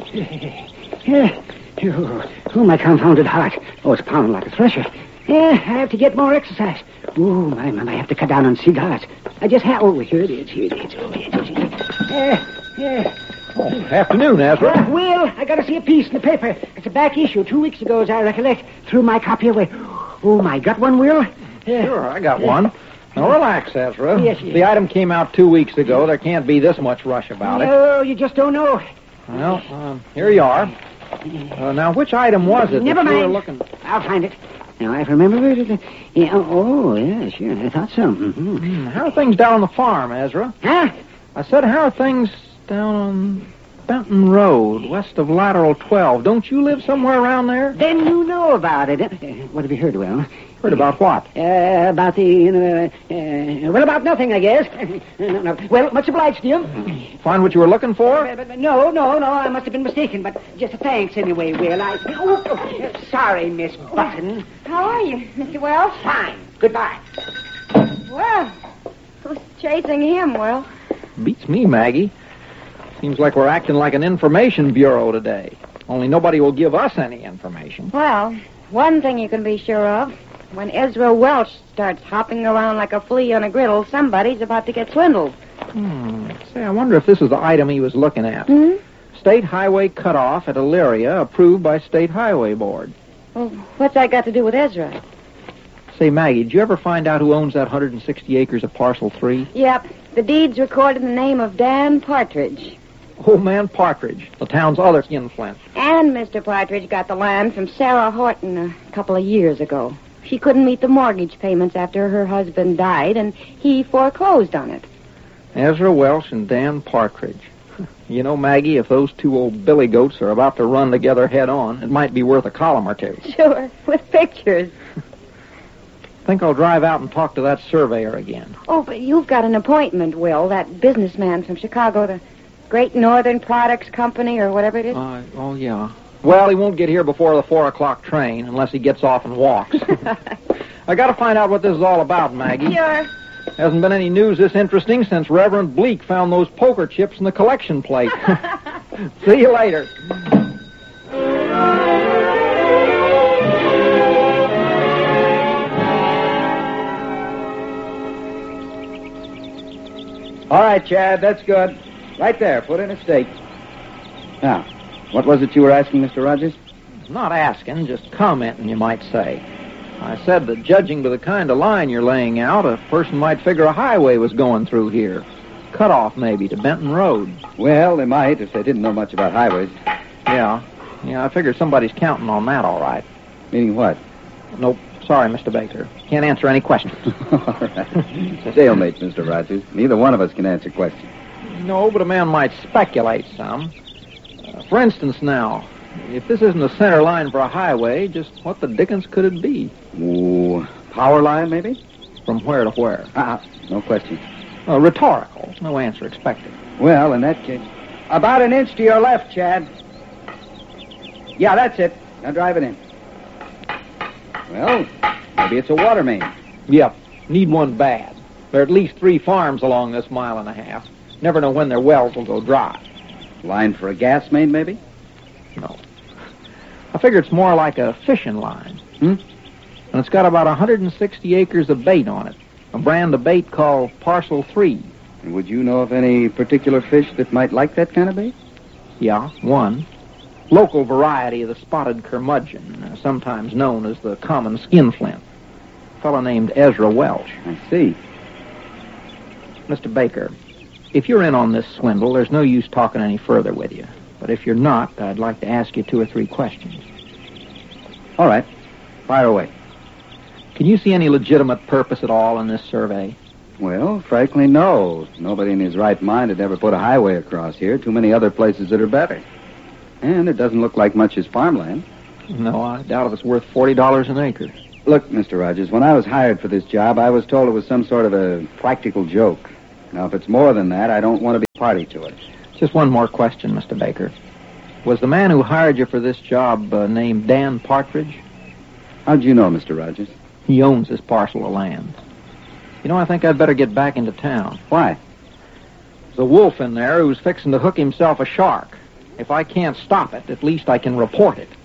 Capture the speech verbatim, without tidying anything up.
oh, oh, my confounded heart. Oh, it's pounding like a thresher. Yeah, I have to get more exercise. Oh, my, my, I have to cut down on cigars. I just have... Oh, here it is, here it is. Oh, here it is. Yeah, yeah. Oh, afternoon, Ezra. Uh, Will, I got to see a piece in the paper. It's a back issue two weeks ago, as I recollect. Threw my copy away. Oh, my, got one, Will? Yeah. Sure, I got one. Now, relax, Ezra. Yes, yes. The item came out two weeks ago. There can't be this much rush about it. Oh, you just don't know. Well, um, here you are. Uh, now, which item was it Never that you mind. were looking... I'll find it. Now, I remember it. Yeah, oh, yeah, sure. I thought so. Mm-hmm. Hmm, how are things down on the farm, Ezra? Huh? I said, how are things down on Benton Road, west of Lateral twelve? Don't you live somewhere around there? Then you know about it. Uh, what have you heard, Will? Heard about what? Uh, about the, you know, uh, well, about nothing, I guess. no, no. Well, much obliged to you. Find what you were looking for? Uh, but, but no, no, no, I must have been mistaken, but just a thanks anyway, Will. I... Oh, oh, sorry, Miss Button. How are you, Mister Wells? Fine. Goodbye. Well, who's chasing him, Will? Beats me, Maggie. Seems like we're acting like an information bureau today. Only nobody will give us any information. Well, one thing you can be sure of. When Ezra Welch starts hopping around like a flea on a griddle, somebody's about to get swindled. Hmm. Say, I wonder if this is the item he was looking at. Hmm? State Highway Cutoff at Elyria, approved by State Highway Board. Well, what's that got to do with Ezra? Say, Maggie, did you ever find out who owns that one hundred sixty acres of Parcel three? Yep. The deed's recorded in the name of Dan Partridge. Old man Partridge, the town's other skinflint. And Mister Partridge got the land from Sarah Horton a couple of years ago. She couldn't meet the mortgage payments after her husband died, and he foreclosed on it. Ezra Welch and Dan Partridge. You know, Maggie, if those two old billy goats are about to run together head-on, it might be worth a column or two. Sure, with pictures. I think I'll drive out and talk to that surveyor again. Oh, but you've got an appointment, Will, that businessman from Chicago, the Great Northern Products Company, or whatever it is. Uh, oh, yeah. Well, he won't get here before the four o'clock train, unless he gets off and walks. I got to find out what this is all about, Maggie. Sure. Hasn't been any news this interesting since Reverend Bleak found those poker chips in the collection plate. See you later. All right, Chad, that's good. Right there, put in a stake. Now, what was it you were asking, Mister Rogers? Not asking, just commenting, you might say. I said that judging by the kind of line you're laying out, a person might figure a highway was going through here. Cut off, maybe, to Benton Road. Well, they might if they didn't know much about highways. Yeah. Yeah, I figured somebody's counting on that, all right. Meaning what? Nope. Sorry, Mister Baker. Can't answer any questions. All right. Stalemate, Mister Rogers. Neither one of us can answer questions. No, but a man might speculate some. Uh, for instance, now, if this isn't a center line for a highway, just what the dickens could it be? Ooh, power line, maybe? From where to where? Uh-uh, no question. Uh, rhetorical. No answer expected. Well, in that case... About an inch to your left, Chad. Yeah, that's it. Now drive it in. Well, maybe it's a water main. Yep. Need one bad. There are at least three farms along this mile and a half. Never know when their wells will go dry. Line for a gas main, maybe? No. I figure it's more like a fishing line. Hmm? And it's got about one hundred sixty acres of bait on it. A brand of bait called Parcel three. And would you know of any particular fish that might like that kind of bait? Yeah, one. Local variety of the spotted curmudgeon, uh, sometimes known as the common skinflint. A fellow named Ezra Welch. I see. Mister Baker, if you're in on this swindle, there's no use talking any further with you. But if you're not, I'd like to ask you two or three questions. All right. Fire away. Can you see any legitimate purpose at all in this survey? Well, frankly, no. Nobody in his right mind would ever put a highway across here. Too many other places that are better. And it doesn't look like much is farmland. No, I doubt if it's worth forty dollars an acre. Look, Mister Rogers, when I was hired for this job, I was told it was some sort of a practical joke. Now, if it's more than that, I don't want to be party to it. Just one more question, Mister Baker. Was the man who hired you for this job uh, named Dan Partridge? How'd you know, Mister Rogers? He owns this parcel of land. You know, I think I'd better get back into town. Why? There's a wolf in there who's fixing to hook himself a shark. If I can't stop it, at least I can report it.